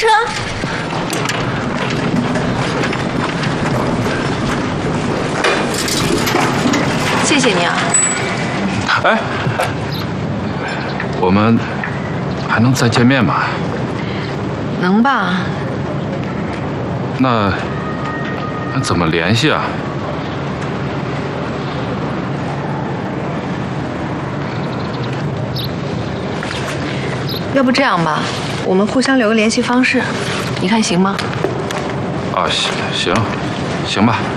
车。谢谢你啊。 哎，我们还能再见面吗？ 能吧？ 那怎么联系啊？ 要不这样吧，我们互相留个联系方式，你看行吗？ 啊，行吧。